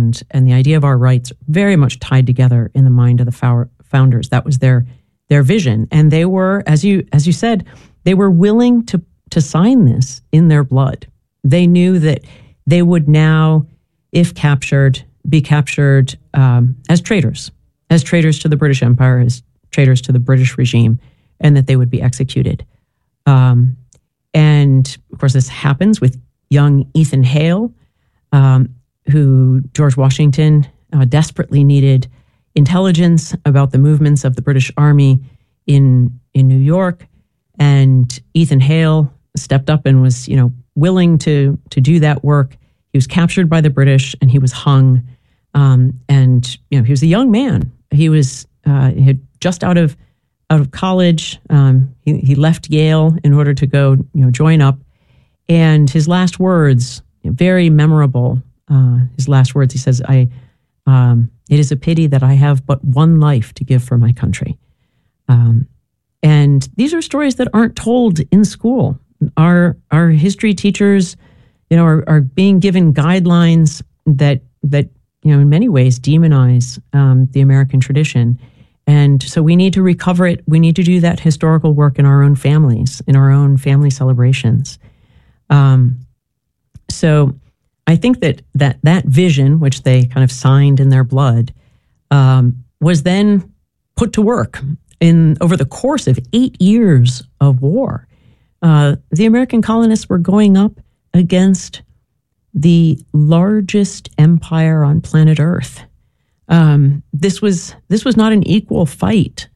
and the idea of our rights very much tied together in the mind of the founders. That was their vision. And they were, as you said, they were willing to sign this in their blood. They knew that they would now, if captured, be captured as traitors to the British Empire, as traitors to the British regime, and that they would be executed. And of course, this happens with young Ethan Hale, who George Washington desperately needed intelligence about the movements of the British Army in New York. And Ethan Hale stepped up and was, willing to do that work. He was captured by the British and he was hung. And he was a young man. He was he had just out of college. He left Yale in order to go join up. And his last words, very memorable. His last words, he says, "It is a pity that I have but one life to give for my country." And these are stories that aren't told in school. Our history teachers, are being given guidelines that in many ways demonize the American tradition. And so we need to recover it. We need to do that historical work in our own families, in our own family celebrations. So I think that vision, which they kind of signed in their blood, was then put to work over the course of 8 years of war. The American colonists were going up against the largest empire on planet Earth. This was not an equal fight.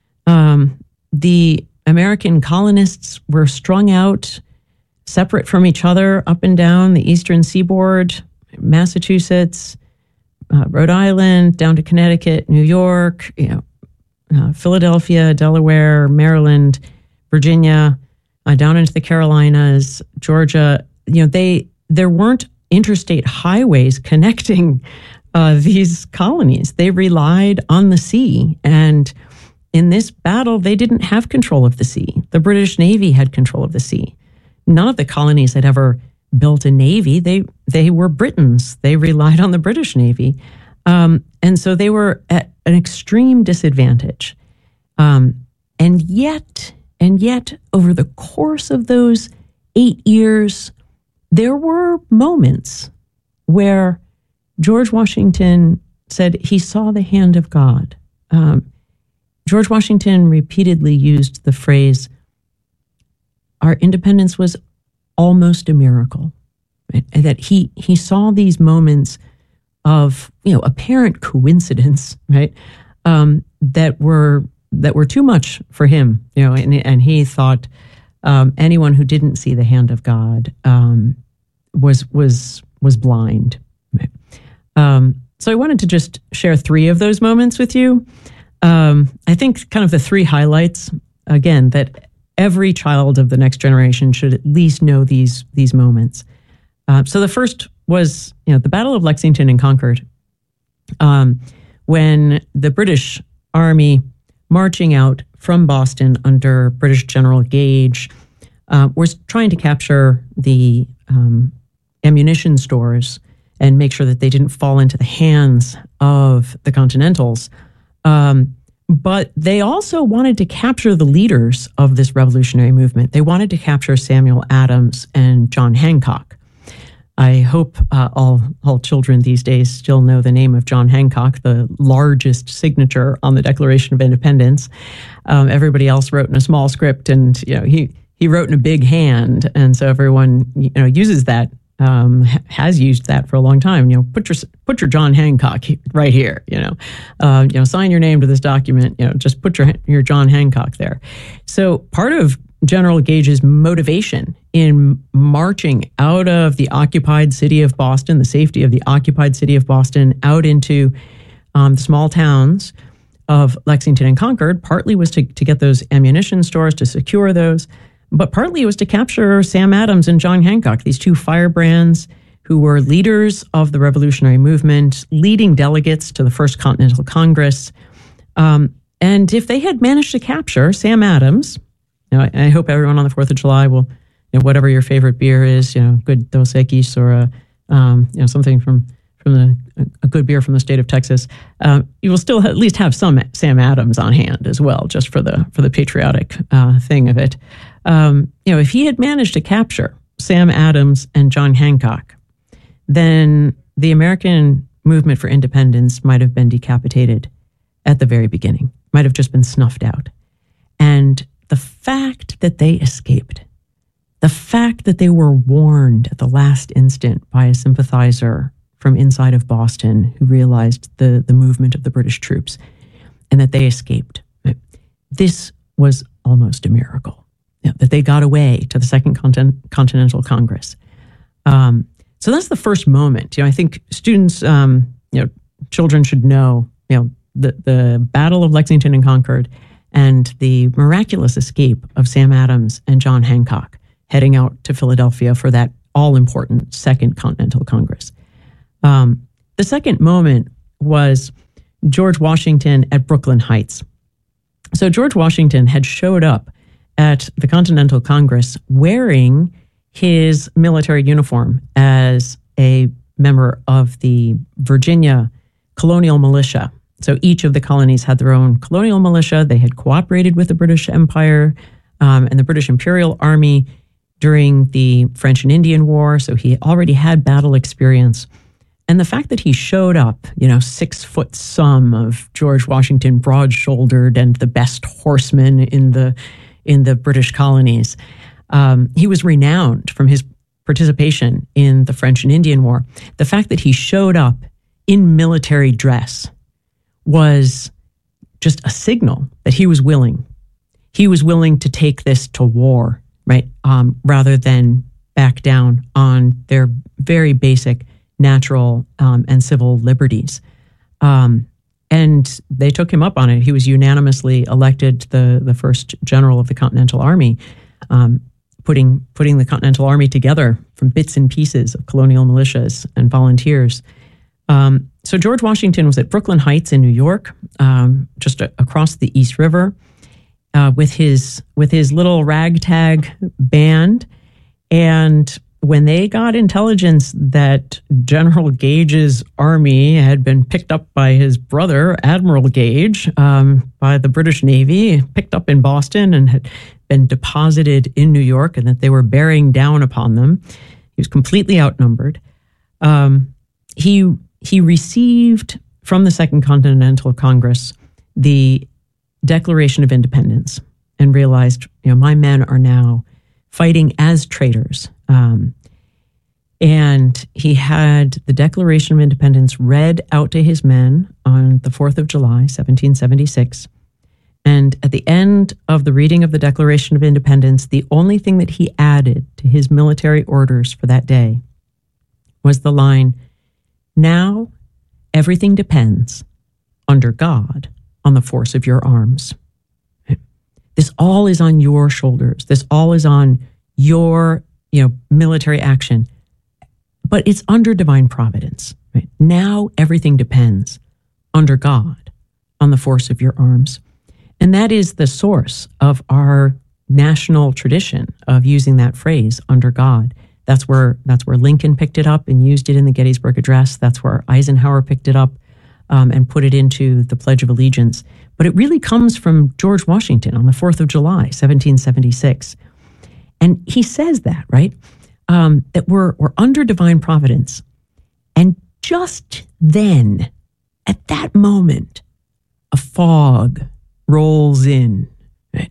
The American colonists were strung out, separate from each other, up and down the eastern seaboard, Massachusetts, Rhode Island, down to Connecticut, New York, Philadelphia, Delaware, Maryland, Virginia, down into the Carolinas, Georgia. There weren't interstate highways connecting these colonies. They relied on the sea. And in this battle, they didn't have control of the sea. The British Navy had control of the sea. None of the colonies had ever built a navy. They were Britons. They relied on the British Navy. And so they were at an extreme disadvantage. And yet, over the course of those 8 years, there were moments where George Washington said he saw the hand of God. George Washington repeatedly used the phrase, our independence was almost a miracle, right? And that he saw these moments of apparent coincidence, right? That were too much for him, and he thought anyone who didn't see the hand of God was blind. Right? So I wanted to just share 3 of those moments with you. I think kind of the 3 highlights, again, that every child of the next generation should at least know these moments. So the first was, the Battle of Lexington and Concord, when the British Army marching out from Boston under British General Gage was trying to capture the ammunition stores and make sure that they didn't fall into the hands of the Continentals. But they also wanted to capture the leaders of this revolutionary movement. They wanted to capture Samuel Adams and John Hancock. I hope all children these days still know the name of John Hancock, the largest signature on the Declaration of Independence. Everybody else wrote in a small script, and he wrote in a big hand, and so everyone uses that. Has used that for a long time. Put your John Hancock right here. Sign your name to this document. Just put your John Hancock there. So part of General Gage's motivation in marching out of the occupied city of Boston, the safety of the occupied city of Boston, out into the small towns of Lexington and Concord, partly was to get those ammunition stores, to secure those. But partly it was to capture Sam Adams and John Hancock, these 2 firebrands who were leaders of the revolutionary movement, leading delegates to the First Continental Congress. And if they had managed to capture Sam Adams, I hope everyone on the 4th of July will, whatever your favorite beer is, good Dos Equis or something from a good beer from the state of Texas, you will still at least have some Sam Adams on hand as well, just for the patriotic thing of it. If he had managed to capture Sam Adams and John Hancock, then the American movement for independence might have been decapitated at the very beginning, might have just been snuffed out. And the fact that they escaped, the fact that they were warned at the last instant by a sympathizer from inside of Boston who realized the movement of the British troops and that they escaped, this was almost a miracle, that they got away to the Second Continental Congress. So that's the first moment. I think students, children should know, the Battle of Lexington and Concord and the miraculous escape of Sam Adams and John Hancock heading out to Philadelphia for that all-important Second Continental Congress. The second moment was George Washington at Brooklyn Heights. So George Washington had showed up at the Continental Congress wearing his military uniform as a member of the Virginia colonial militia. So each of the colonies had their own colonial militia. They had cooperated with the British Empire and the British Imperial Army during the French and Indian War. So he already had battle experience. And the fact that he showed up, 6 foot some of George Washington, broad-shouldered and the best horseman in the British colonies, he was renowned from his participation in the French and Indian War. The fact that he showed up in military dress was just a signal that he was willing. He was willing to take this to war, right? Rather than back down on their very basic natural and civil liberties. And they took him up on it. He was unanimously elected the first general of the Continental Army, putting the Continental Army together from bits and pieces of colonial militias and volunteers. So George Washington was at Brooklyn Heights in New York, just across the East River, with his little ragtag band. And when they got intelligence that General Gage's army had been picked up by his brother, Admiral Gage, by the British Navy, picked up in Boston and had been deposited in New York, and that they were bearing down upon them, he was completely outnumbered. He received from the Second Continental Congress the Declaration of Independence and realized, my men are now fighting as traitors. And he had the Declaration of Independence read out to his men on the 4th of July, 1776. And at the end of the reading of the Declaration of Independence, the only thing that he added to his military orders for that day was the line, "Now everything depends, under God, on the force of your arms." This all is on your shoulders. This all is on your, military action. But it's under divine providence. Right? Now everything depends, under God, on the force of your arms. And that is the source of our national tradition of using that phrase, under God. That's where Lincoln picked it up and used it in the Gettysburg Address. That's where Eisenhower picked it up and put it into the Pledge of Allegiance. But it really comes from George Washington on the 4th of July, 1776. And he says that, right? That we're under divine providence. And just then, at that moment, a fog rolls in, right?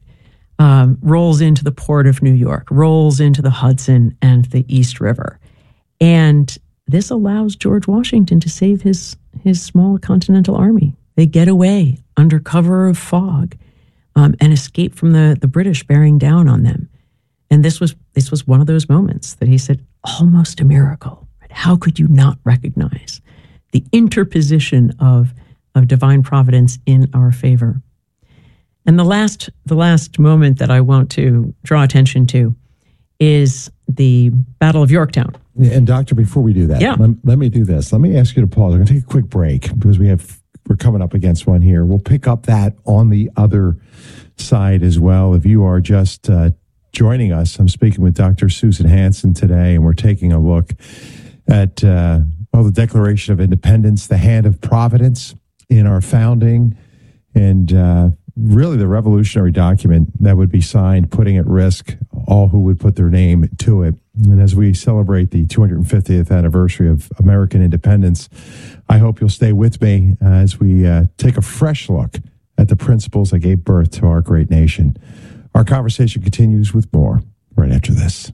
Rolls into the port of New York, rolls into the Hudson and the East River. And this allows George Washington to save his small Continental Army. They get away under cover of fog and escape from the British bearing down on them. And this was one of those moments that he said, almost a miracle. Right? How could you not recognize the interposition of divine providence in our favor? And the last moment that I want to draw attention to is the Battle of Yorktown. And Doctor, before we do that, let me do this. Let me ask you to pause. I'm going to take a quick break because we're coming up against one here. We'll pick up that on the other side as well. If you are just joining us, I'm speaking with Dr. Susan Hansen today, and we're taking a look at the Declaration of Independence, the hand of providence in our founding, and really the revolutionary document that would be signed, putting at risk all who would put their name to it. And as we celebrate the 250th anniversary of American independence, I hope you'll stay with me as we take a fresh look at the principles that gave birth to our great nation. Our conversation continues with more right after this.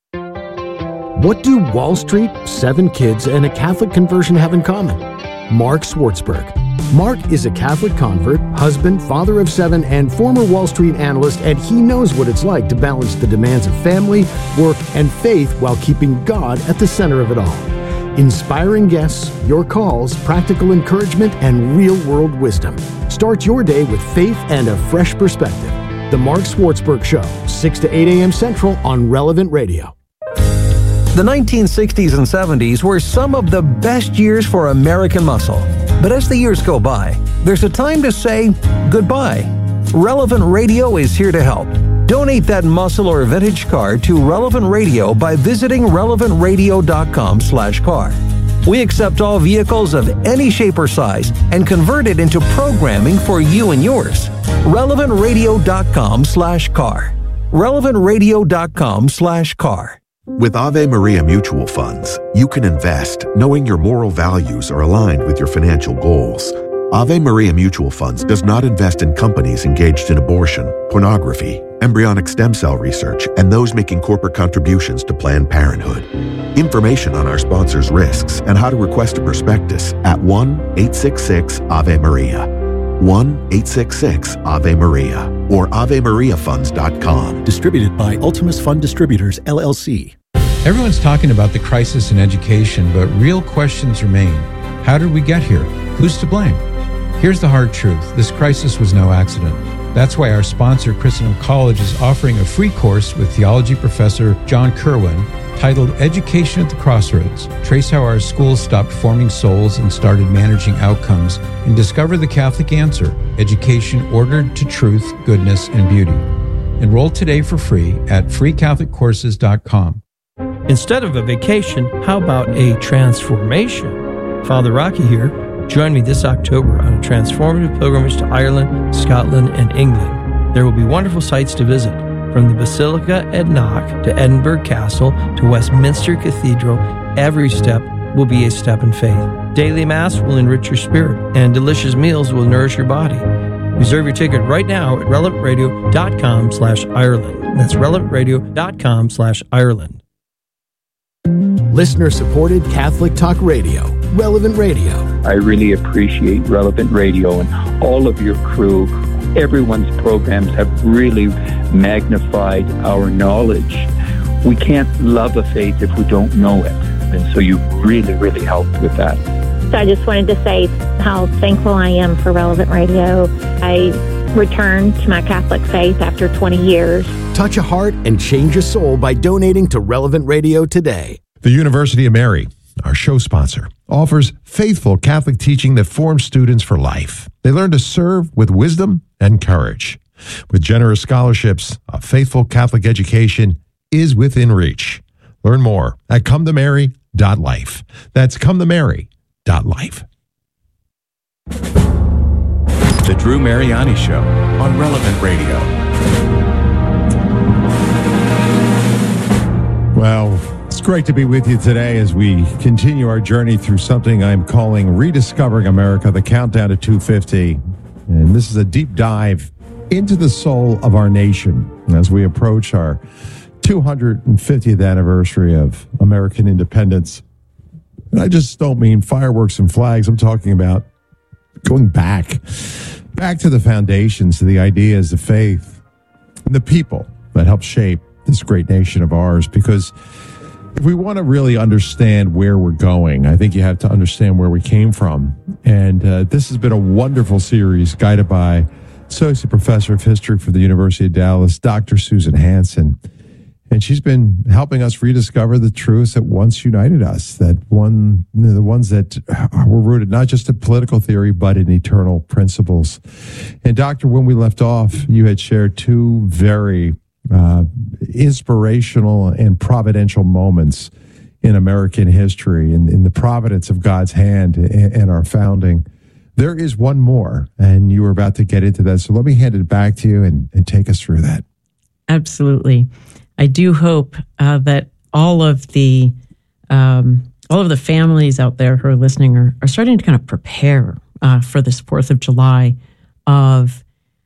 What do Wall Street, 7 kids, and a Catholic conversion have in common? Mark Swartzberg. Mark is a Catholic convert, husband, father of 7, and former Wall Street analyst, and he knows what it's like to balance the demands of family, work, and faith while keeping God at the center of it all. Inspiring guests, your calls, practical encouragement, and real-world wisdom. Start your day with faith and a fresh perspective. The Mark Swartzberg Show, 6 to 8 a.m. Central on Relevant Radio. The 1960s and 70s were some of the best years for American muscle. But as the years go by, there's a time to say goodbye. Relevant Radio is here to help. Donate that muscle or vintage car to Relevant Radio by visiting relevantradio.com/car. We accept all vehicles of any shape or size and convert it into programming for you and yours. relevantradio.com/car. relevantradio.com/car. With Ave Maria Mutual Funds, you can invest knowing your moral values are aligned with your financial goals. Ave Maria Mutual Funds does not invest in companies engaged in abortion, pornography, embryonic stem cell research, and those making corporate contributions to Planned Parenthood. Information on our sponsors' risks and how to request a prospectus at 1-866-AVE-MARIA. 1-866-AVE-MARIA or AveMariaFunds.com. Distributed by Ultimus Fund Distributors, LLC. Everyone's talking about the crisis in education, but real questions remain. How did we get here? Who's to blame? Here's the hard truth. This crisis was no accident. That's why our sponsor, Christendom College, is offering a free course with theology professor John Kerwin titled Education at the Crossroads. Trace how our schools stopped forming souls and started managing outcomes, and discover the Catholic answer, education ordered to truth, goodness, and beauty. Enroll today for free at freecatholiccourses.com. Instead of a vacation, how about a transformation? Father Rocky here. Join me this October on a transformative pilgrimage to Ireland, Scotland, and England. There will be wonderful sights to visit, from the Basilica at Knock to Edinburgh Castle to Westminster Cathedral. Every step will be a step in faith. Daily Mass will enrich your spirit, and delicious meals will nourish your body. Reserve your ticket right now at relevantradio.com/Ireland. That's relevantradio.com/Ireland. Listener-supported Catholic Talk Radio, Relevant Radio. I really appreciate Relevant Radio and all of your crew. Everyone's programs have really magnified our knowledge. We can't love a faith if we don't know it. And so you really, really helped with that. So I just wanted to say how thankful I am for Relevant Radio. I returned to my Catholic faith after 20 years. Touch a heart and change a soul by donating to Relevant Radio today. The University of Mary, our show sponsor, offers faithful Catholic teaching that forms students for life. They learn to serve with wisdom and courage. With generous scholarships, a faithful Catholic education is within reach. Learn more at cometomary.life. That's cometomary.life. The Drew Mariani Show on Relevant Radio. Well, it's great to be with you today as we continue our journey through something I'm calling Rediscovering America, the Countdown to 250. And this is a deep dive into the soul of our nation as we approach our 250th anniversary of American independence. And I just don't mean fireworks and flags. I'm talking about going back to the foundations, to the ideas, the faith, and the people that helped shape this great nation of ours. Because if we want to really understand where we're going, I think you have to understand where we came from. And this has been a wonderful series guided by Associate Professor of History for the University of Dallas, Dr. Susan Hansen. And she's been helping us rediscover the truths that once united us, the ones that were rooted not just in political theory, but in eternal principles. And Doctor, when we left off, you had shared two very inspirational and providential moments in American history, in the providence of God's hand in our founding. There is one more, and you were about to get into that. So let me hand it back to you and take us through that. Absolutely. I do hope that all of the families out there who are listening are starting to kind of prepare for this 4th of July of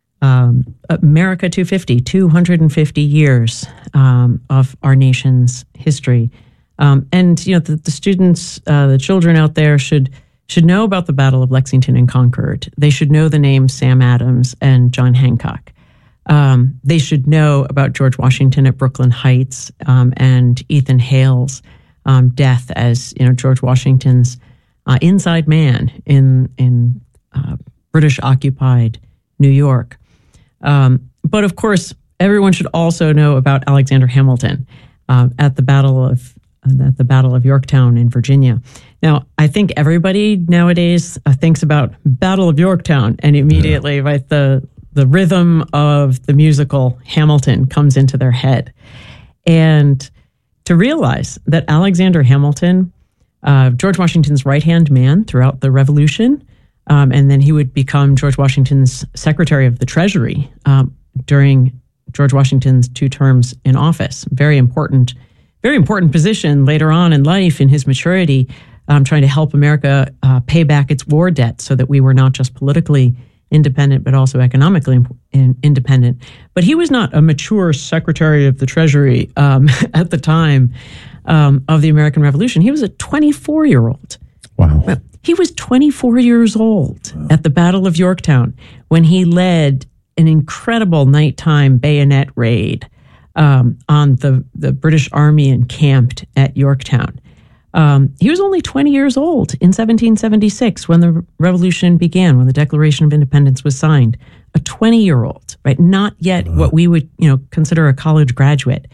America 250 years of our nation's history. And the students, the children out there should know about the Battle of Lexington and Concord. They should know the names Sam Adams and John Hancock. They should know about George Washington at Brooklyn Heights and Ethan Hale's death as George Washington's inside man in British occupied New York. But of course, everyone should also know about Alexander Hamilton at the Battle of Yorktown in Virginia. Now, I think everybody nowadays thinks about Battle of Yorktown, and immediately, right, the rhythm of the musical Hamilton comes into their head. And to realize that Alexander Hamilton, George Washington's right-hand man throughout the Revolution, and then he would become George Washington's Secretary of the Treasury during George Washington's 2 terms in office. Very important position later on in life, in his maturity, trying to help America pay back its war debt so that we were not just politically independent, but also economically independent. But he was not a mature Secretary of the Treasury at the time of the American Revolution. He was a 24-year-old. Wow. He was 24 years old at the Battle of Yorktown when he led an incredible nighttime bayonet raid on the British Army encamped at Yorktown. He was only 20 years old in 1776 when the Revolution began, when the Declaration of Independence was signed. A 20-year-old, right? Not yet what we would, consider a college graduate.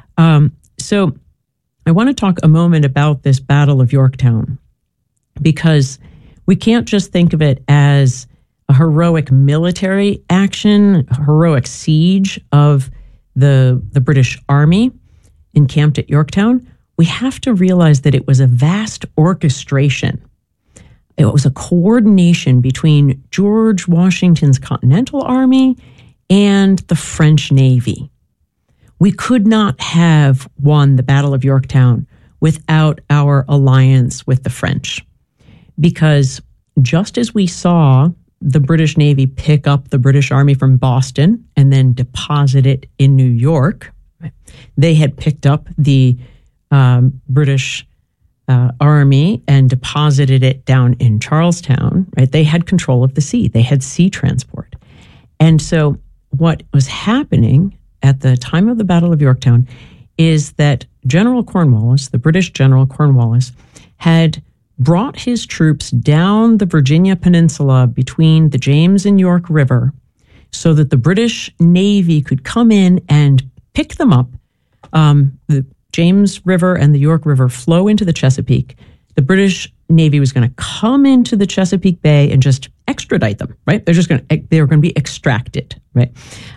So I want to talk a moment about this Battle of Yorktown, because we can't just think of it as a heroic military action, a heroic siege of the British Army encamped at Yorktown. We have to realize that it was a vast orchestration. It was a coordination between George Washington's Continental Army and the French Navy. We could not have won the Battle of Yorktown without our alliance with the French, because just as we saw the British Navy pick up the British Army from Boston and then deposit it in New York, they had picked up the British Army and deposited it down in Charlestown, right? They had control of the sea. They had sea transport. And so what was happening at the time of the Battle of Yorktown is that General Cornwallis, the British General Cornwallis, had brought his troops down the Virginia Peninsula between the James and York River so that the British Navy could come in and pick them up. The James River and the York River flow into the Chesapeake. The British Navy was going to come into the Chesapeake Bay and just extradite them, right? They were going to be extracted, right?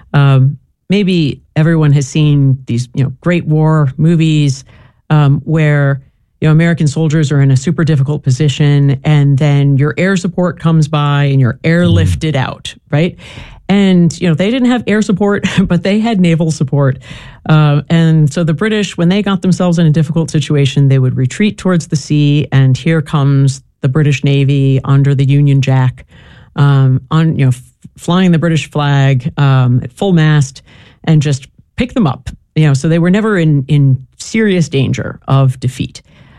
Maybe everyone has seen these, great war movies where American soldiers are in a super difficult position, and then your air support comes by and you're airlifted out, right? And, they didn't have air support, but they had naval support. And so the British, when they got themselves in a difficult situation, they would retreat towards the sea, and here comes the British Navy under the Union Jack, flying the British flag at full mast, and just pick them up. So they were never in serious danger of defeat.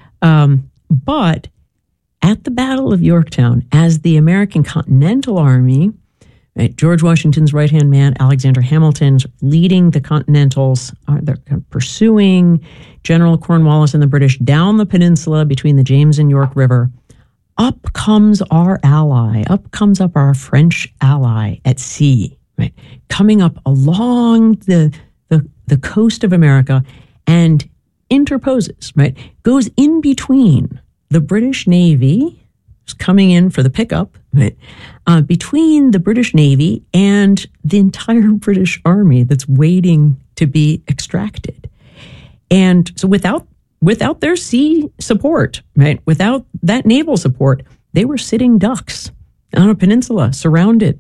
But at the Battle of Yorktown, as the American Continental Army, right, George Washington's right-hand man, Alexander Hamilton, leading the Continentals, they're kind of pursuing General Cornwallis and the British down the peninsula between the James and York River. Up comes our ally, our French ally at sea, right, coming up along the coast of America and interposes, right, goes in between the British Navy, coming in for the pickup, right, between the British Navy and the entire British Army that's waiting to be extracted. And so without without their sea support, right? Without that naval support, they were sitting ducks on a peninsula, surrounded.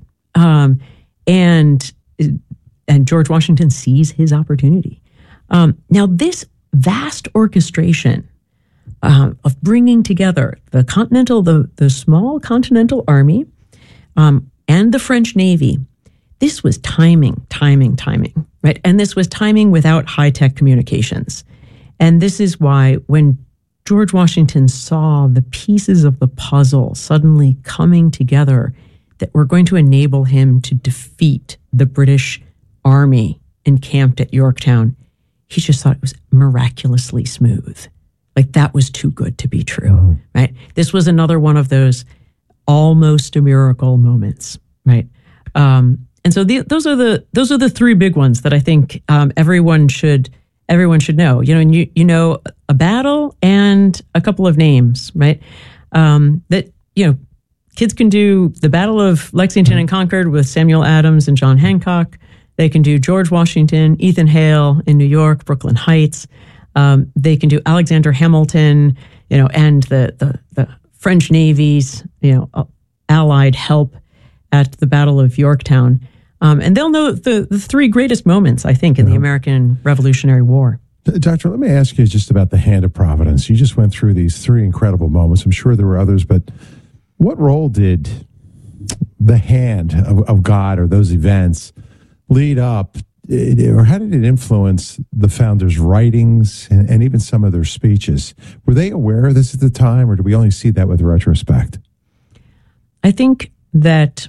And George Washington sees his opportunity. Now, this vast orchestration of bringing together the small continental army and the French Navy, this was timing, right? And this was timing without high-tech communications. And this is why when George Washington saw the pieces of the puzzle suddenly coming together that were going to enable him to defeat the British army encamped at Yorktown, he just thought it was miraculously smooth. Like that was too good to be true, right? This was another one of those almost a miracle moments, right? And so those are the three big ones that I think everyone should know. And you know a battle and a couple of names, right? That kids can do the Battle of Lexington and Concord with Samuel Adams and John Hancock. They can do George Washington, Ethan Hale in New York, Brooklyn Heights. They can do Alexander Hamilton, and the French Navy's, Allied help at the Battle of Yorktown. And they'll know the three greatest moments, I think, in the American Revolutionary War. Doctor, let me ask you just about the hand of Providence. You just went through these three incredible moments. I'm sure there were others, but what role did the hand of God or those events lead up, or how did it influence the founders' writings and even some of their speeches? Were they aware of this at the time, or do we only see that with retrospect? I think that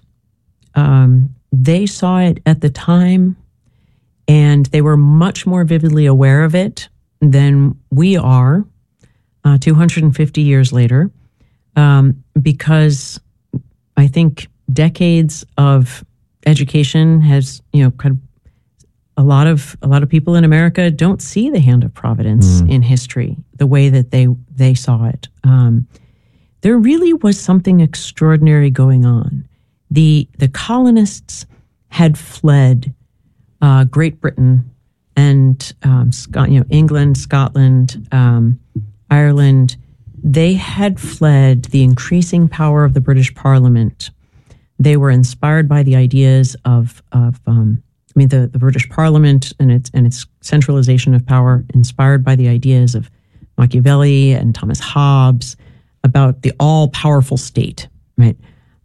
they saw it at the time, and they were much more vividly aware of it than we are 250 years later, because I think decades of education has, kind of a lot of people in America don't see the hand of Providence in history the way that they saw it. There really was something extraordinary going on. The colonists had fled Great Britain and England, Scotland, Ireland. They had fled the increasing power of the British Parliament. They were inspired by the ideas of the British Parliament and its centralization of power, inspired by the ideas of Machiavelli and Thomas Hobbes about the all-powerful state, right?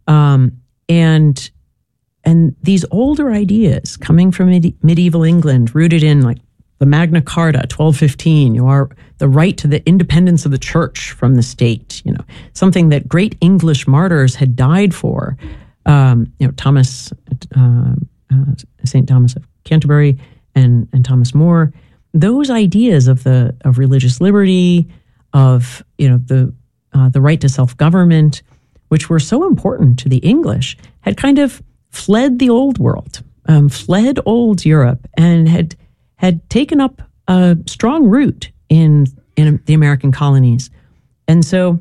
And these older ideas coming from medieval England, rooted in like the Magna Carta, 1215, the right to the independence of the church from the state, something that great English martyrs had died for. St. Thomas of Canterbury and Thomas More, those ideas of religious liberty, of the right to self-government, which were so important to the English, had kind of fled the old world, fled old Europe, and had taken up a strong root in the American colonies. And so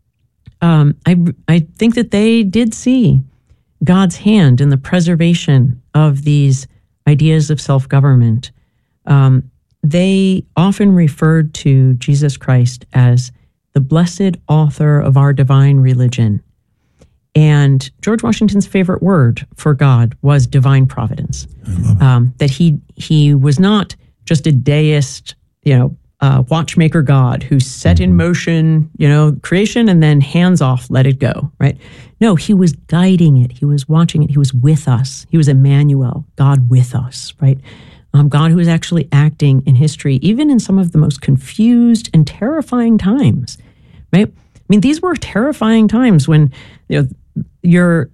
I think that they did see God's hand in the preservation of these ideas of self-government. They often referred to Jesus Christ as the blessed author of our divine religion. And George Washington's favorite word for God was divine providence. That he was not just a deist, watchmaker God who set in motion, creation and then hands off, let it go, right? No, he was guiding it. He was watching it. He was with us. He was Emmanuel, God with us, right? God who is actually acting in history, even in some of the most confused and terrifying times, right? I mean, these were terrifying times when your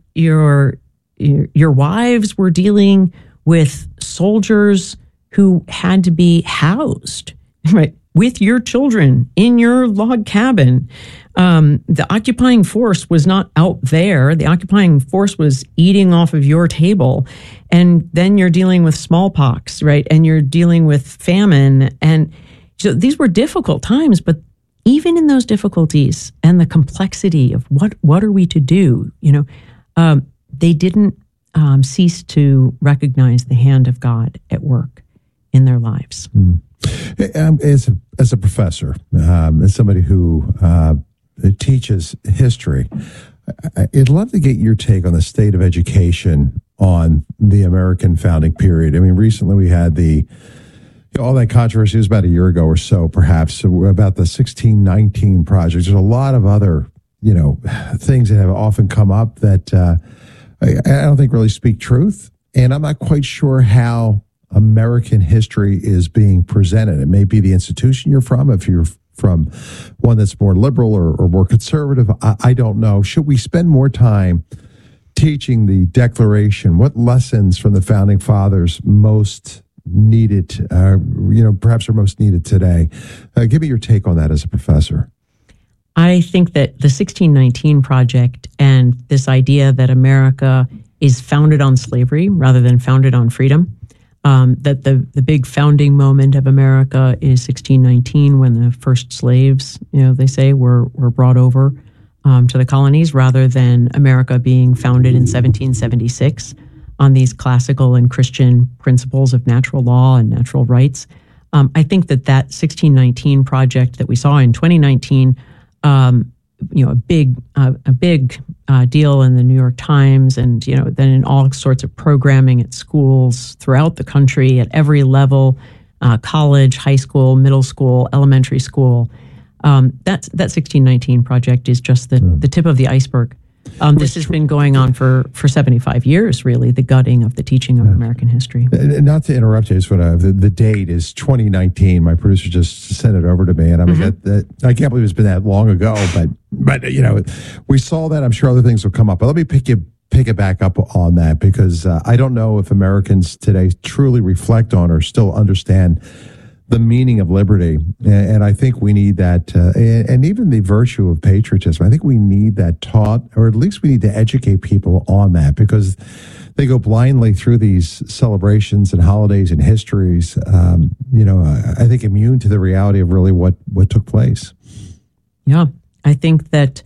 wives were dealing with soldiers who had to be housed, right, with your children in your log cabin. The occupying force was not out there. The occupying force was eating off of your table. And then you're dealing with smallpox, right? And you're dealing with famine. And so these were difficult times, but even in those difficulties and the complexity of what are we to do, they didn't cease to recognize the hand of God at work in their lives. As a professor, as somebody who teaches history, I'd love to get your take on the state of education on the American founding period. I mean, recently we had all that controversy, it was about a year ago or so, perhaps, about the 1619 project. There's a lot of other, things that have often come up that I don't think really speak truth. And I'm not quite sure how American history is being presented. It may be the institution you're from, if you're from one that's more liberal or more conservative. I don't know. Should we spend more time teaching the Declaration? What lessons from the Founding Fathers most needed, perhaps are most needed today? Give me your take on that as a professor. I think that the 1619 Project and this idea that America is founded on slavery rather than founded on freedom, that the big founding moment of America is 1619, when the first slaves, they say, were brought over to the colonies, rather than America being founded in 1776 on these classical and Christian principles of natural law and natural rights. I think that 1619 project that we saw in 2019, a big deal in the New York Times, and then in all sorts of programming at schools throughout the country at every level, college, high school, middle school, elementary school. That 1619 project is just the tip of the iceberg. This has been going on for 75 years, really, the gutting of the teaching of American history. Not to interrupt you, the date is 2019. My producer just sent it over to me, and I'm like, I can't believe it's been that long ago. But we saw that. I'm sure other things will come up. But let me pick it back up on that, because I don't know if Americans today truly reflect on or still understand the meaning of liberty. And I think we need that, and even the virtue of patriotism. I think we need that taught, or at least we need to educate people on that, because they go blindly through these celebrations and holidays and histories, I think immune to the reality of really what took place. Yeah, I think that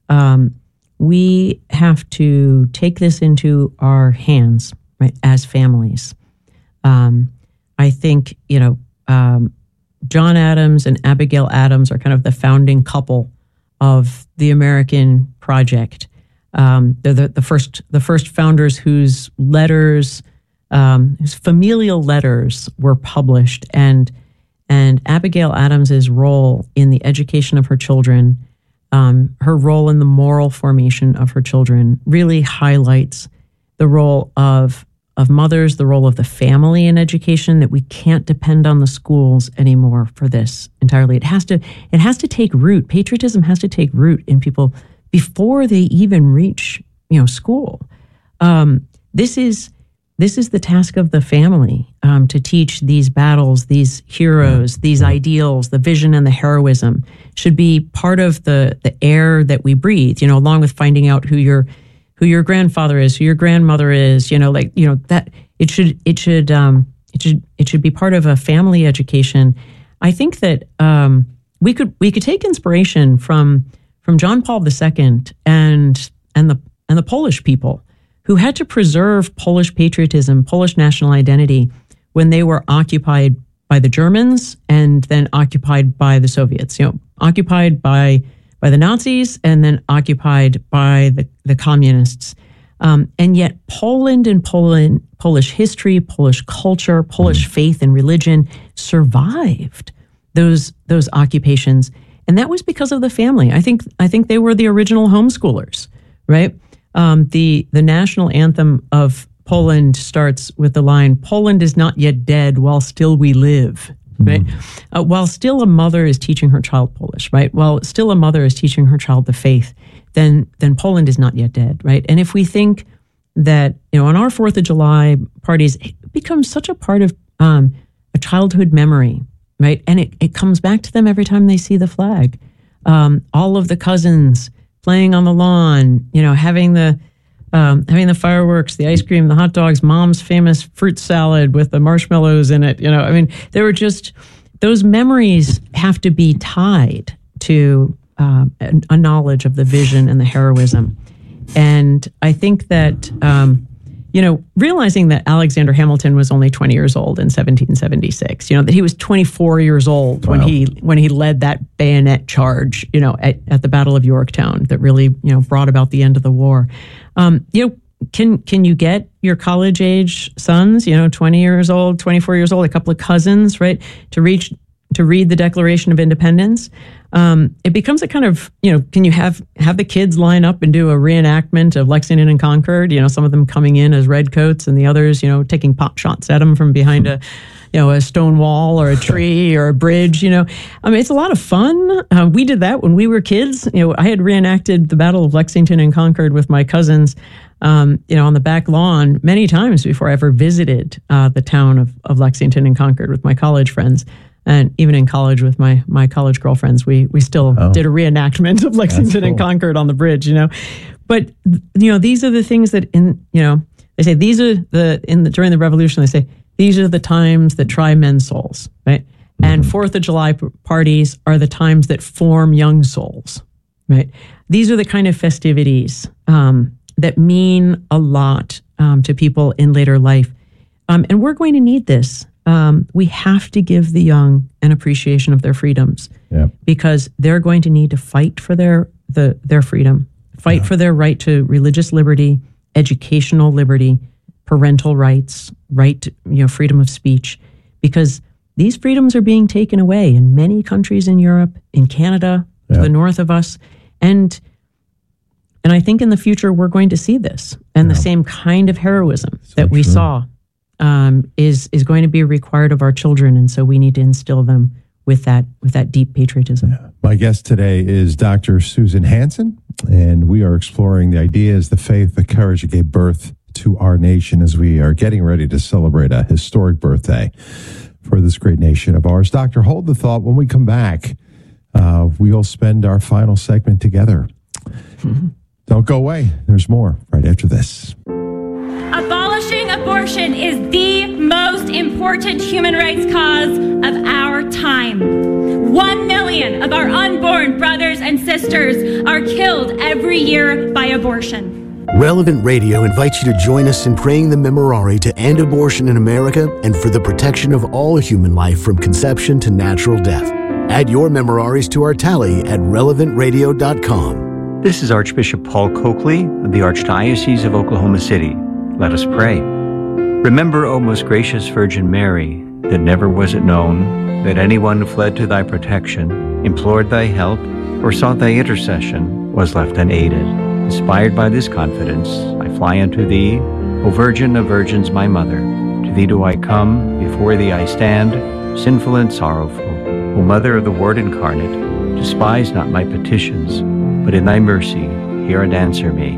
we have to take this into our hands, right, as families. I think, John Adams and Abigail Adams are kind of the founding couple of the American project. They're the first founders whose letters, whose familial letters were published, and Abigail Adams's role in the education of her children, her role in the moral formation of her children, really highlights the role of mothers, the role of the family in education, that we can't depend on the schools anymore for this entirely. It has to take root. Patriotism has to take root in people before they even reach, school. This is the task of the family, to teach these battles, these heroes, these ideals. The vision and the heroism should be part of the air that we breathe, along with finding out who your grandfather is, who your grandmother is, that it should be part of a family education. I think that we could take inspiration from John Paul II and the Polish people, who had to preserve Polish patriotism, Polish national identity, when they were occupied by the Germans and then occupied by the Soviets. Occupied by the Nazis and then occupied by the communists. And yet Poland and Polish history, Polish culture, Polish faith and religion survived those occupations. And that was because of the family. I think they were the original homeschoolers, right? The national anthem of Poland starts with the line, "Poland is not yet dead while still we live." Right. While still a mother is teaching her child Polish, right? While still a mother is teaching her child the faith, then Poland is not yet dead, right? And if we think that, on our 4th of July parties, it becomes such a part of a childhood memory, right? And it comes back to them every time they see the flag. All of the cousins playing on the lawn, having the fireworks, the ice cream, the hot dogs, mom's famous fruit salad with the marshmallows in it. There were just, those memories have to be tied to a knowledge of the vision and the heroism. And I think that, realizing that Alexander Hamilton was only 20 years old in 1776, that he was 24 years old when he led that bayonet charge, at the Battle of Yorktown that really, brought about the end of the war. Can you get your college age sons, 20 years old, 24 years old, a couple of cousins, right, to read the Declaration of Independence? It becomes a kind of, can you have the kids line up and do a reenactment of Lexington and Concord? Some of them coming in as redcoats and the others, taking pot shots at them from behind a stone wall or a tree or a bridge. It's a lot of fun. We did that when we were kids. I had reenacted the Battle of Lexington and Concord with my cousins, on the back lawn many times before I ever visited the town of Lexington and Concord with my college friends. And even in college with my college girlfriends, we still did a reenactment of Lexington and Concord on the bridge, But, these are the things that they say during the Revolution, they say, these are the times that try men's souls, right? And 4th of July parties are the times that form young souls, right? These are the kind of festivities that mean a lot to people in later life. And we're going to need this. We have to give the young an appreciation of their freedoms because they're going to need to fight for their freedom, fight for their right to religious liberty, educational liberty, parental rights, right to, freedom of speech, because these freedoms are being taken away in many countries in Europe, in Canada, to the north of us. And I think in the future, we're going to see this and the same kind of heroism that we saw is going to be required of our children, and so we need to instill them with that deep patriotism. Yeah. My guest today is Dr. Susan Hansen, and we are exploring the ideas, the faith, the courage that gave birth to our nation as we are getting ready to celebrate a historic birthday for this great nation of ours. Doctor, hold the thought. When we come back, we'll spend our final segment together. Mm-hmm. Don't go away. There's more right after this. Abolishing abortion is the most important human rights cause of our time. 1 million of our unborn brothers and sisters are killed every year by abortion. Relevant Radio invites you to join us in praying the Memorare to end abortion in America and for the protection of all human life from conception to natural death. Add your Memoraries to our tally at relevantradio.com. This is Archbishop Paul Coakley of the Archdiocese of Oklahoma City. Let us pray. Remember, O most gracious Virgin Mary, that never was it known that anyone who fled to thy protection, implored thy help, or sought thy intercession was left unaided. Inspired by this confidence, I fly unto thee, O Virgin of Virgins, my Mother. To thee do I come, before thee I stand, sinful and sorrowful. O Mother of the Word incarnate, despise not my petitions, but in thy mercy hear and answer me.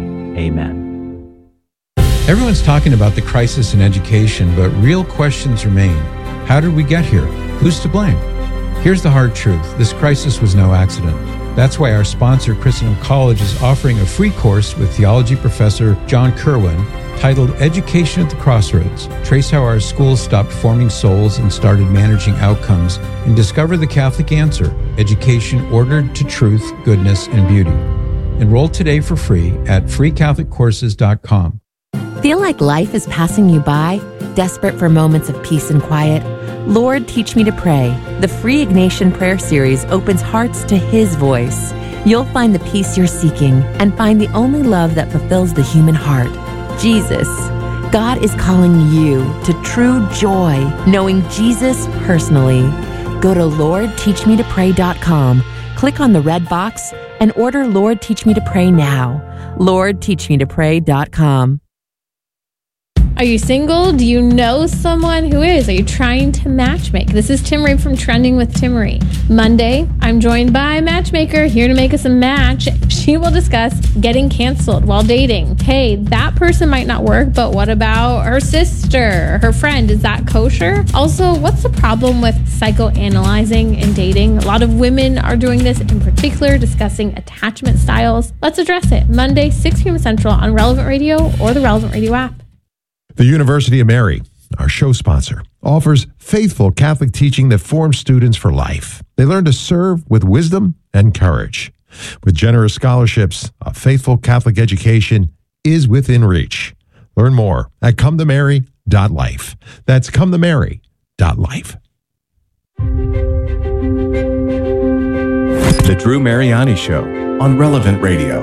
Amen. Everyone's talking about the crisis in education, but real questions remain. How did we get here? Who's to blame? Here's the hard truth. This crisis was no accident. That's why our sponsor, Christendom College, is offering a free course with theology professor John Kerwin titled Education at the Crossroads. Trace how our schools stopped forming souls and started managing outcomes, and discover the Catholic answer, education ordered to truth, goodness, and beauty. Enroll today for free at freecatholiccourses.com. Feel like life is passing you by? Desperate for moments of peace and quiet? Lord, Teach Me to Pray. The free Ignatian prayer series opens hearts to His voice. You'll find the peace you're seeking and find the only love that fulfills the human heart, Jesus. God is calling you to true joy, knowing Jesus personally. Go to LordTeachMeToPray.com, click on the red box, and order Lord, Teach Me to Pray now. LordTeachMeToPray.com. Are you single? Do you know someone who is? Are you trying to matchmake? This is Timmerie from Trending with Timmerie. Monday, I'm joined by a matchmaker here to make us a match. She will discuss getting canceled while dating. Hey, that person might not work, but what about her sister, her friend? Is that kosher? Also, what's the problem with psychoanalyzing in dating? A lot of women are doing this, in particular, discussing attachment styles. Let's address it. Monday, 6 p.m. Central on Relevant Radio or the Relevant Radio app. The University of Mary, our show sponsor, offers faithful Catholic teaching that forms students for life. They learn to serve with wisdom and courage. With generous scholarships, a faithful Catholic education is within reach. Learn more at cometomary.life. That's cometomary.life. The Drew Mariani Show on Relevant Radio.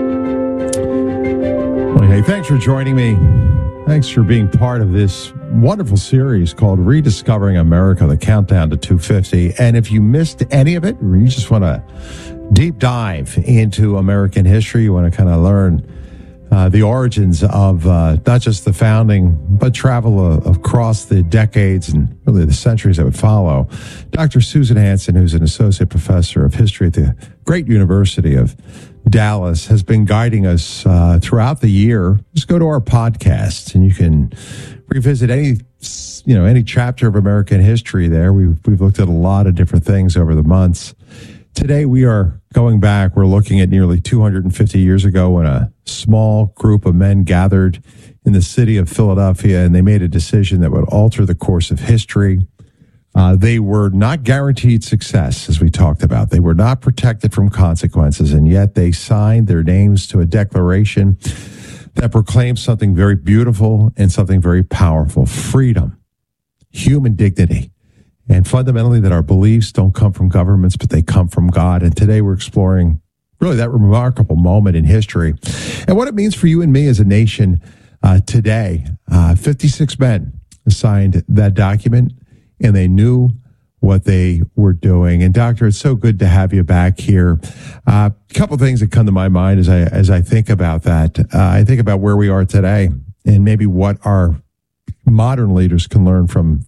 Well, hey, thanks for joining me. Thanks for being part of this wonderful series called Rediscovering America, the Countdown to 250. And if you missed any of it, or you just want to deep dive into American history, you want to kind of learn the origins of not just the founding, but travel across the decades and really the centuries that would follow. Dr. Susan Hansen, who's an associate professor of history at the great University of Dallas, has been guiding us throughout the year. Just go to our podcast and you can revisit any chapter of American history there. We've looked at a lot of different things over the months. Today we are going back. We're looking at nearly 250 years ago when a small group of men gathered in the city of Philadelphia, and they made a decision that would alter the course of history. They were not guaranteed success, as we talked about. They were not protected from consequences, and yet they signed their names to a declaration that proclaims something very beautiful and something very powerful: freedom, human dignity, and fundamentally that our beliefs don't come from governments, but they come from God. And today we're exploring really that remarkable moment in history and what it means for you and me as a nation today. 56 men signed that document, and they knew what they were doing. And Doctor, it's so good to have you back here. A couple of things that come to my mind as I think about that. I think about where we are today and maybe what our modern leaders can learn from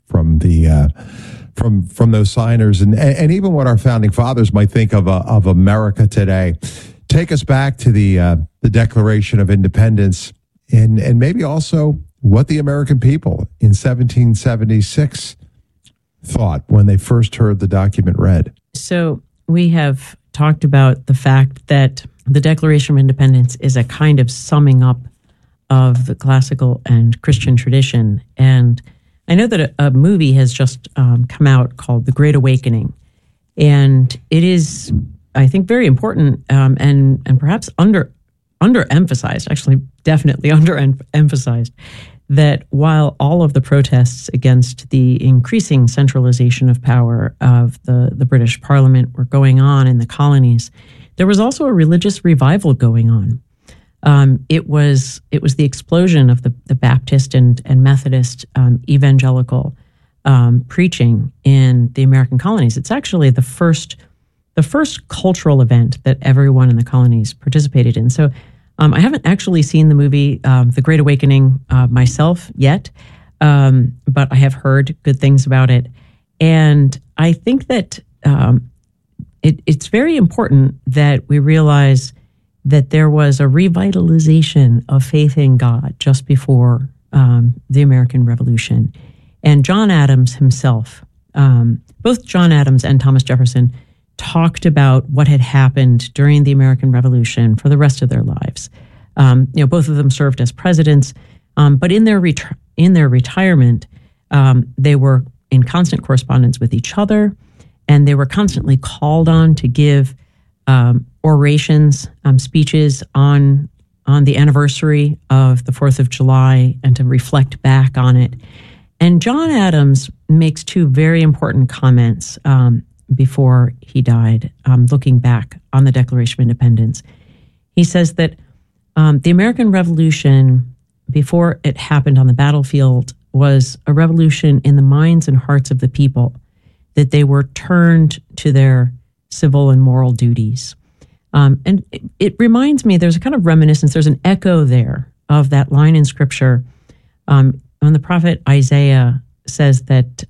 those signers, and even what our founding fathers might think of America today. Take us back to the Declaration of Independence, and maybe also what the American people in 1776 thought when they first heard the document read. So we have talked about the fact that the Declaration of Independence is a kind of summing up of the classical and Christian tradition. And I know that a movie has just come out called The Great Awakening. And it is, I think, very important and perhaps underemphasized, actually definitely underemphasized, that while all of the protests against the increasing centralization of power of the British Parliament were going on in the colonies, there was also a religious revival going on. It was the explosion of the Baptist and Methodist evangelical preaching in the American colonies. It's actually the first cultural event that everyone in the colonies participated in. So I haven't actually seen the movie The Great Awakening myself yet, but I have heard good things about it. And I think that it's very important that we realize that there was a revitalization of faith in God just before the American Revolution. And John Adams himself, both John Adams and Thomas Jefferson, talked about what had happened during the American Revolution for the rest of their lives. Both of them served as presidents, but in their retirement, they were in constant correspondence with each other, and they were constantly called on to give orations, speeches on the anniversary of the 4th of July and to reflect back on it. And John Adams makes two very important comments before he died, looking back on the Declaration of Independence. He says that the American Revolution, before it happened on the battlefield, was a revolution in the minds and hearts of the people, that they were turned to their civil and moral duties. And it reminds me, there's a kind of reminiscence, there's an echo there of that line in Scripture when the prophet Isaiah says that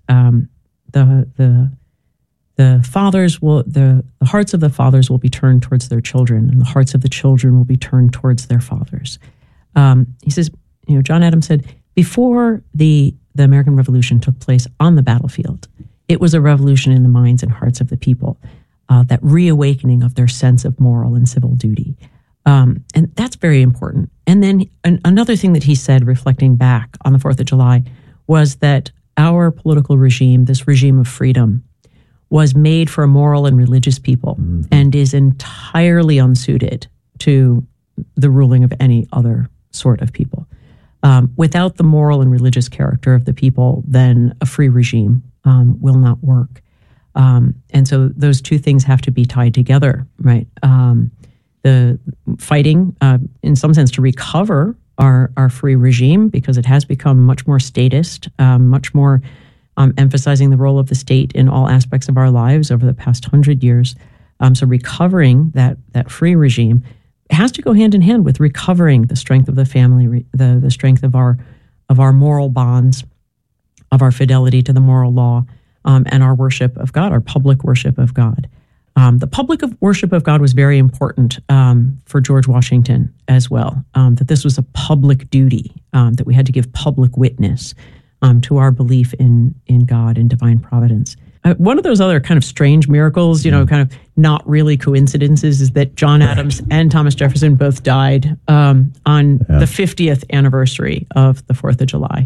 the hearts of the fathers will be turned towards their children, and the hearts of the children will be turned towards their fathers. He says, John Adams said, before the American Revolution took place on the battlefield, it was a revolution in the minds and hearts of the people, that reawakening of their sense of moral and civil duty. And that's very important. And then another thing that he said, reflecting back on the 4th of July, was that our political regime, this regime of freedom, was made for a moral and religious people, and is entirely unsuited to the ruling of any other sort of people. Without the moral and religious character of the people, then a free regime will not work. And so those two things have to be tied together, right? The fighting, in some sense, to recover our free regime, because it has become much more statist, much more emphasizing the role of the state in all aspects of our lives over the past 100 years. So recovering that free regime has to go hand in hand with recovering the strength of the family, the strength of our moral bonds, of our fidelity to the moral law, and our worship of God, our public worship of God. The public worship of God was very important for George Washington as well, that this was a public duty, that we had to give public witness to our belief in God and divine providence. One of those other kind of strange miracles, kind of not really coincidences, is that John Adams and Thomas Jefferson both died on the 50th anniversary of the 4th of July.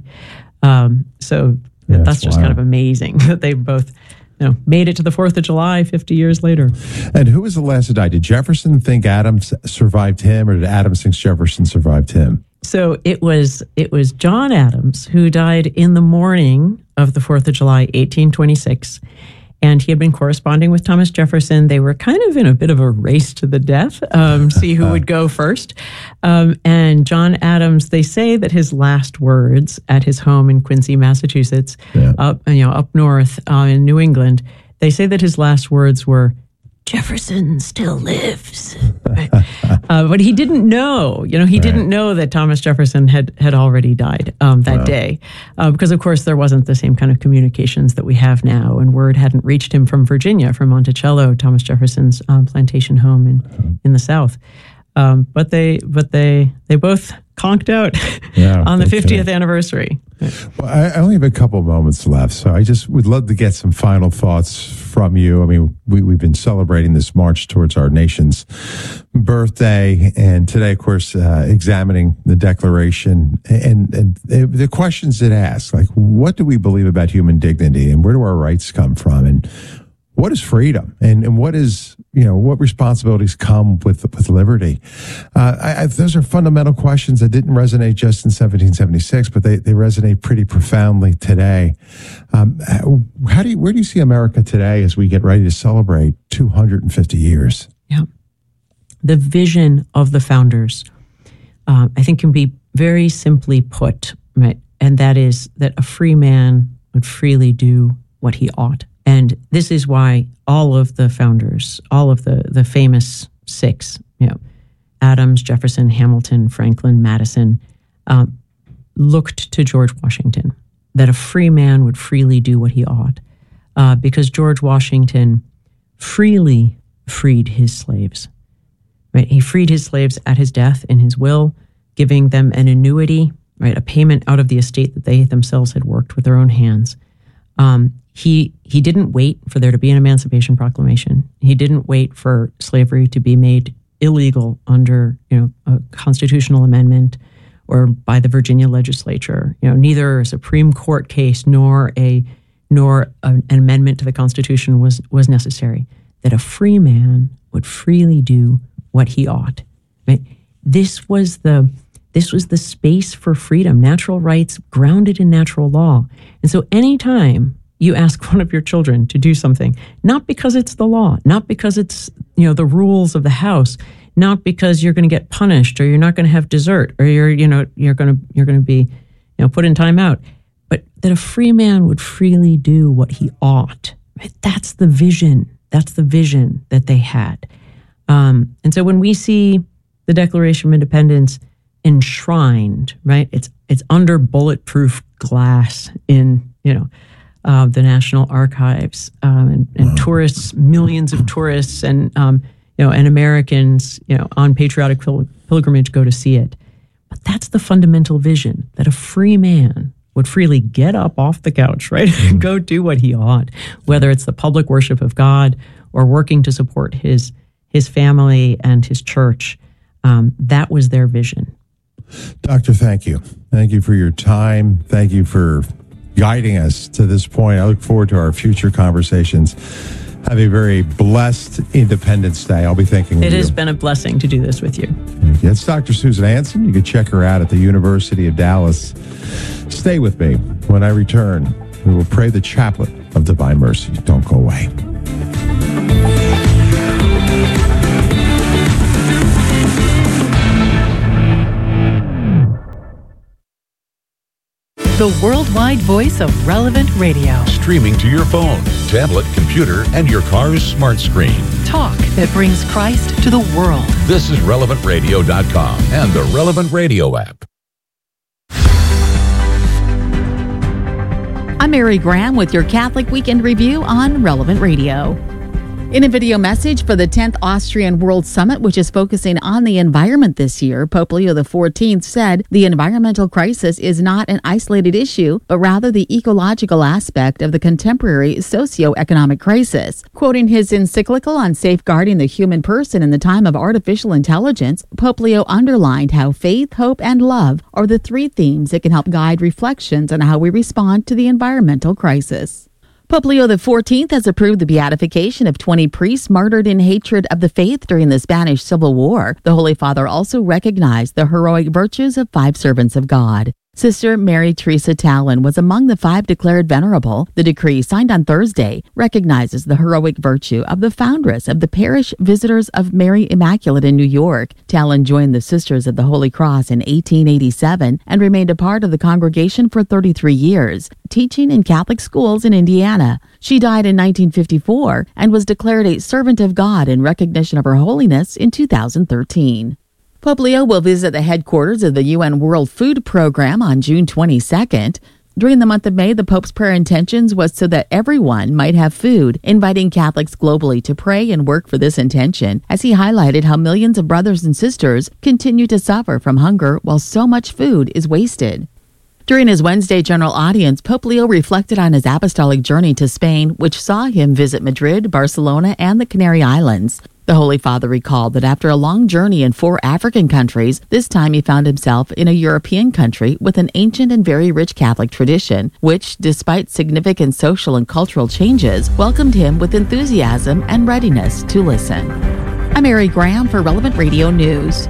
So that's just kind of amazing that they both made it to the 4th of July 50 years later. And who was the last to die? Did Jefferson think Adams survived him, or did Adams think Jefferson survived him? So it was John Adams who died in the morning of the 4th of July, 1826. And he had been corresponding with Thomas Jefferson. They were kind of in a bit of a race to the death, see who would go first. And John Adams, they say that his last words at his home in Quincy, Massachusetts, up north in New England, they say that his last words were, "Jefferson still lives." Right? But he didn't know, didn't know that Thomas Jefferson had already died that day. Because, of course, there wasn't the same kind of communications that we have now. And word hadn't reached him from Virginia, from Monticello, Thomas Jefferson's plantation home in the South. But they both conked out on the 50th anniversary. Well, I only have a couple of moments left, so I just would love to get some final thoughts from you. I mean, we've been celebrating this march towards our nation's birthday, and today, of course, examining the Declaration and the questions it asks, like, what do we believe about human dignity, and where do our rights come from, and what is freedom, and what is, what responsibilities come with liberty? Those are fundamental questions that didn't resonate just in 1776, but they resonate pretty profoundly today. Where do you see America today as we get ready to celebrate 250 years? Yeah. The vision of the founders, I think, can be very simply put, right? And that is that a free man would freely do what he ought. And this is why all of the founders, all of the famous six, Adams, Jefferson, Hamilton, Franklin, Madison, looked to George Washington, that a free man would freely do what he ought, because George Washington freely freed his slaves. Right? He freed his slaves at his death in his will, giving them an annuity, right, a payment out of the estate that they themselves had worked with their own hands. He didn't wait for there to be an Emancipation Proclamation. He didn't wait for slavery to be made illegal under a constitutional amendment or by the Virginia legislature. Neither a Supreme Court case nor an amendment to the Constitution was necessary. That a free man would freely do what he ought. Right? This was the space for freedom, natural rights grounded in natural law. And so anytime you ask one of your children to do something, not because it's the law, not because it's, the rules of the house, not because you're going to get punished or you're not going to have dessert or you're going to be, put in timeout, but that a free man would freely do what he ought. Right? That's the vision. That's the vision that they had. And so when we see the Declaration of Independence enshrined, right, it's under bulletproof glass in, the National Archives, and tourists, millions of tourists, and Americans, on patriotic pilgrimage go to see it. But that's the fundamental vision, that a free man would freely get up off the couch, right, and go do what he ought, whether it's the public worship of God or working to support his family and his church. That was their vision. Doctor, thank you. Thank you for your time. Thank you for guiding us to this point. I look forward to our future conversations. Have a very blessed Independence Day. I'll be thinking of you. It has been a blessing to do this with you. It's Dr. Susan Hansen. You can check her out at the University of Dallas. Stay with me. When I return, we will pray the chaplet of divine mercy. Don't go away. The worldwide voice of Relevant Radio. Streaming to your phone, tablet, computer, and your car's smart screen. Talk that brings Christ to the world. This is RelevantRadio.com and the Relevant Radio app. I'm Mary Graham with your Catholic Weekend Review on Relevant Radio. In a video message for the 10th Austrian World Summit, which is focusing on the environment this year, Pope Leo XIV said the environmental crisis is not an isolated issue, but rather the ecological aspect of the contemporary socio-economic crisis. Quoting his encyclical on safeguarding the human person in the time of artificial intelligence, Pope Leo underlined how faith, hope, and love are the three themes that can help guide reflections on how we respond to the environmental crisis. Pope Leo XIV has approved the beatification of 20 priests martyred in hatred of the faith during the Spanish Civil War. The Holy Father also recognized the heroic virtues of 5 servants of God. Sister Mary Teresa Tallon was among the 5 declared venerable. The decree, signed on Thursday, recognizes the heroic virtue of the foundress of the Parish Visitors of Mary Immaculate in New York. Tallon joined the Sisters of the Holy Cross in 1887 and remained a part of the congregation for 33 years, teaching in Catholic schools in Indiana. She died in 1954 and was declared a servant of God in recognition of her holiness in 2013. Pope Leo will visit the headquarters of the UN World Food Program on June 22nd. During the month of May, the Pope's prayer intentions was so that everyone might have food, inviting Catholics globally to pray and work for this intention, as he highlighted how millions of brothers and sisters continue to suffer from hunger while so much food is wasted. During his Wednesday general audience, Pope Leo reflected on his apostolic journey to Spain, which saw him visit Madrid, Barcelona, and the Canary Islands. The Holy Father recalled that after a long journey in 4 African countries, this time he found himself in a European country with an ancient and very rich Catholic tradition, which, despite significant social and cultural changes, welcomed him with enthusiasm and readiness to listen. I'm Mary Graham for Relevant Radio News.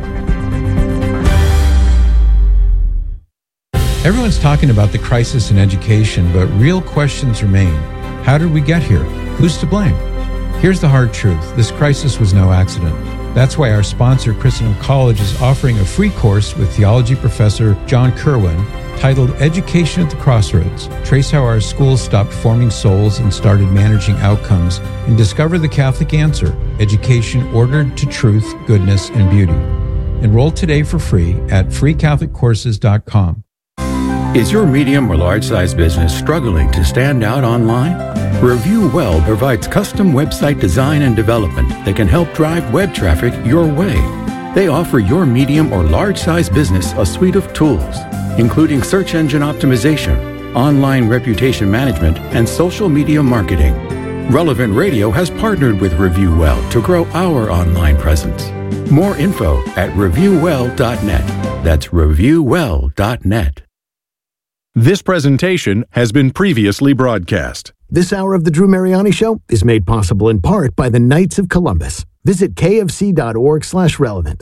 Everyone's talking about the crisis in education, but real questions remain. How did we get here? Who's to blame? Here's the hard truth. This crisis was no accident. That's why our sponsor, Christendom College, is offering a free course with theology professor John Kerwin titled Education at the Crossroads. Trace how our schools stopped forming souls and started managing outcomes, and discover the Catholic answer: education ordered to truth, goodness, and beauty. Enroll today for free at freecatholiccourses.com. Is your medium or large-size business struggling to stand out online? Review Well provides custom website design and development that can help drive web traffic your way. They offer your medium or large-size business a suite of tools, including search engine optimization, online reputation management, and social media marketing. Relevant Radio has partnered with Review Well to grow our online presence. More info at reviewwell.net. That's reviewwell.net. This presentation has been previously broadcast. This hour of the Drew Mariani Show is made possible in part by the Knights of Columbus. Visit kfc.org/relevant.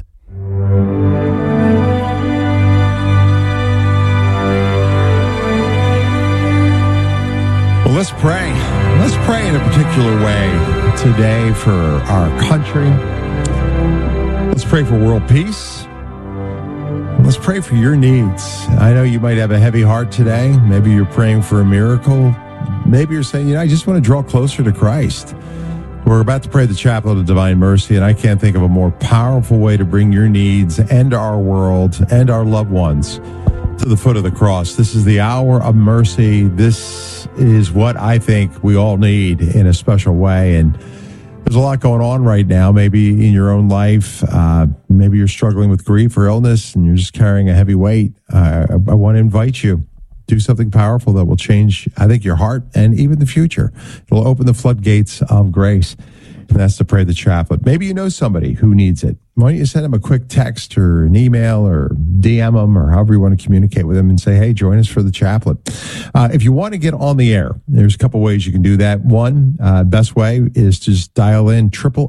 Well, let's pray. Let's pray in a particular way today for our country. Let's pray for world peace. Let's pray for your needs. I know you might have a heavy heart today. Maybe you're praying for a miracle. Maybe you're saying, I just want to draw closer to Christ. We're about to pray the Chaplet of Divine Mercy, and I can't think of a more powerful way to bring your needs and our world and our loved ones to the foot of the cross. This is the hour of mercy. This is what I think we all need in a special way. And there's a lot going on right now, maybe in your own life. Maybe you're struggling with grief or illness and you're just carrying a heavy weight. I want to invite you. Do something powerful that will change, I think, your heart and even the future. It'll open the floodgates of grace. And that's to pray the chaplet. Maybe you know somebody who needs it. Why don't you send them a quick text or an email or DM them or however you want to communicate with them and say, hey, join us for the chaplet. If you want to get on the air, there's a couple ways you can do that. One, best way is to just dial in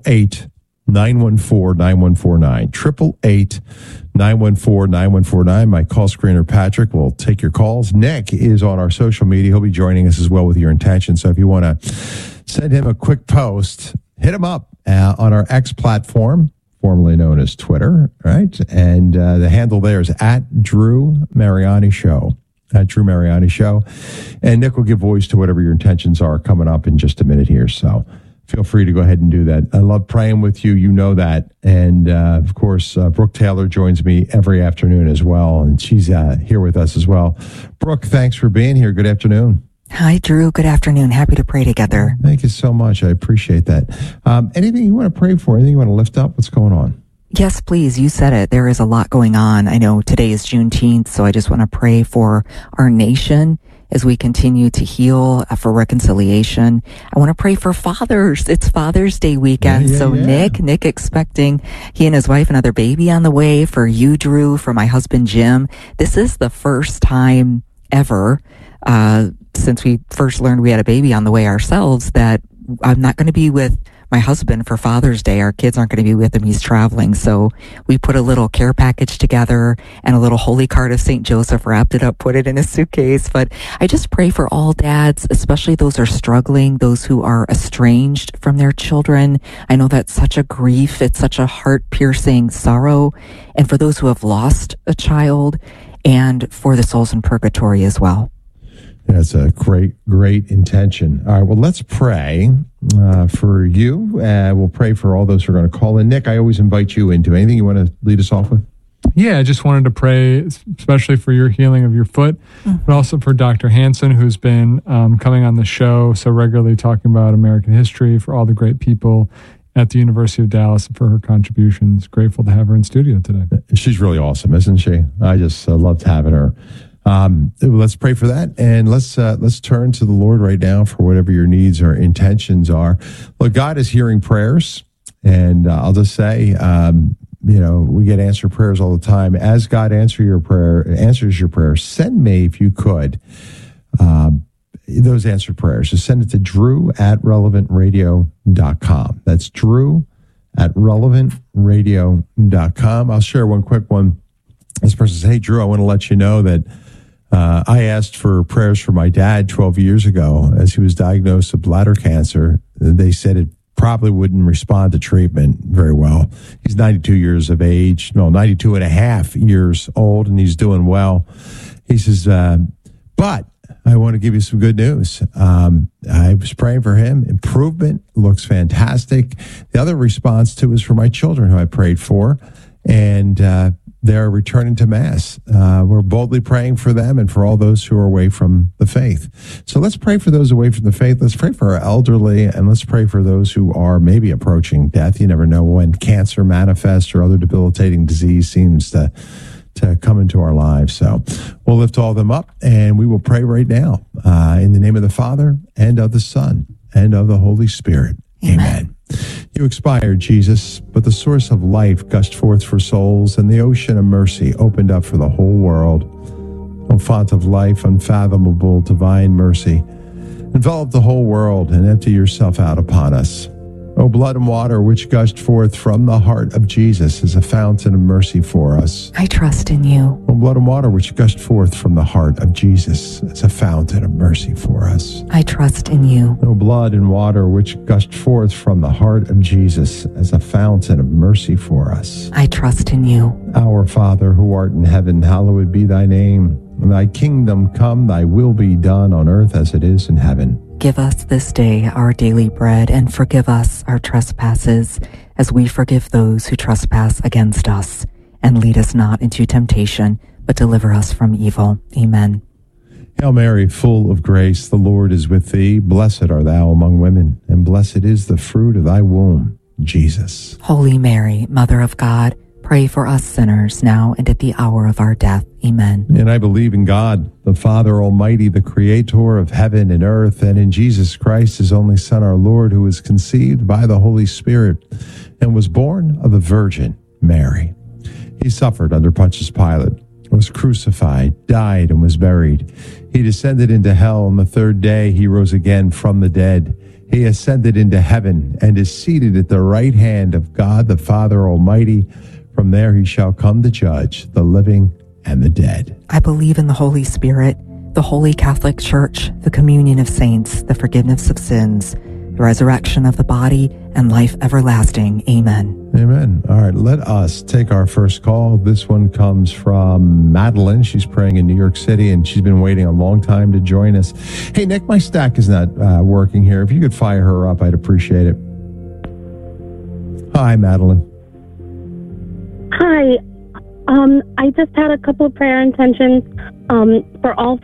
888-914-9149. 888-914-9149. My call screener, Patrick, will take your calls. Nick is on our social media. He'll be joining us as well with your intention. So if you want to send him a quick post, hit him up on our X platform, formerly known as Twitter, right? And the handle there is at Drew Mariani Show. At Drew Mariani Show. And Nick will give voice to whatever your intentions are coming up in just a minute here. So feel free to go ahead and do that. I love praying with you. You know that. And, of course, Brooke Taylor joins me every afternoon as well. And she's here with us as well. Brooke, thanks for being here. Good afternoon. Hi, Drew. Good afternoon. Happy to pray together. Thank you so much. I appreciate that. Anything you want to pray for? Anything you want to lift up? What's going on? Yes, please. You said it. There is a lot going on. I know today is Juneteenth, so I just want to pray for our nation as we continue to heal, for reconciliation. I want to pray for fathers. It's Father's Day weekend. Nick expecting he and his wife another baby on the way. For you, Drew, for my husband, Jim. This is the first time ever since we first learned we had a baby on the way ourselves that I'm not going to be with my husband for Father's Day. Our kids aren't going to be with him. He's traveling. So we put a little care package together and a little holy card of St. Joseph, wrapped it up, put it in a suitcase. But I just pray for all dads, especially those who are struggling, those who are estranged from their children. I know that's such a grief. It's such a heart-piercing sorrow. And for those who have lost a child, and for the souls in purgatory as well. That's a great intention. All right, well, let's pray for you. We'll pray for all those who are going to call in. Nick, I always invite you into anything you want to lead us off with? Yeah, I just wanted to pray, especially for your healing of your foot, but also for Dr. Hanson, who's been coming on the show so regularly talking about American history, for all the great people at the University of Dallas and for her contributions. Grateful to have her in studio today. She's really awesome, isn't she? I just loved having her. Let's pray for that, and let's turn to the Lord right now for whatever your needs or intentions are. Look, God is hearing prayers, and I'll just say, we get answered prayers all the time. As God answers your prayer, send me, if you could, those answered prayers. Just send it to drew@relevantradio.com. That's drew@relevantradio.com. I'll share one quick one. This person says, hey, Drew, I want to let you know that I asked for prayers for my dad 12 years ago as he was diagnosed with bladder cancer. They said it probably wouldn't respond to treatment very well. He's 92 years of age, 92 and a half years old, and he's doing well. He says, but I want to give you some good news. I was praying for him. Improvement looks fantastic. The other response to was for my children who I prayed for, and they're returning to Mass. We're boldly praying for them and for all those who are away from the faith. So let's pray for those away from the faith. Let's pray for our elderly, and let's pray for those who are maybe approaching death. You never know when cancer manifests or other debilitating disease seems to come into our lives. So we'll lift all of them up, and we will pray right now in the name of the Father, and of the Son, and of the Holy Spirit. Amen. You expired, Jesus, but the source of life gushed forth for souls, and the ocean of mercy opened up for the whole world. O font of life, unfathomable divine mercy, envelop the whole world and empty yourself out upon us. O blood and water which gushed forth from the heart of Jesus as a fountain of mercy for us. I trust in you. O blood and water which gushed forth from the heart of Jesus as a fountain of mercy for us. I trust in you. O blood and water which gushed forth from the heart of Jesus as a fountain of mercy for us. I trust in you. Our Father, who art in heaven, hallowed be thy name. Thy kingdom come, thy will be done on earth as it is in heaven. Give us this day our daily bread, and forgive us our trespasses, as we forgive those who trespass against us. And lead us not into temptation, but deliver us from evil. Amen. Hail Mary, full of grace, the Lord is with thee. Blessed art thou among women, and blessed is the fruit of thy womb, Jesus. Holy Mary, Mother of God, Pray for us sinners now and at the hour of our death. Amen. And I believe in God, the Father Almighty, the creator of heaven and earth, and in Jesus Christ, his only Son, our Lord, who was conceived by the Holy Spirit and was born of the Virgin Mary. He suffered under Pontius Pilate, was crucified, died, and was buried. He descended into hell. On the third day, he rose again from the dead. He ascended into heaven and is seated at the right hand of God, the Father Almighty. From there he shall come to judge the living and the dead. I believe in the Holy Spirit, the Holy Catholic Church, the communion of saints, the forgiveness of sins, the resurrection of the body, and life everlasting. Amen. Amen. All right, let us take our first call. This one comes from Madeline. She's praying in New York City, and she's been waiting a long time to join us. Hey, Nick, my stack is not working here. If you could fire her up, I'd appreciate it. Hi, Madeline. Hi. I just had a couple of prayer intentions for all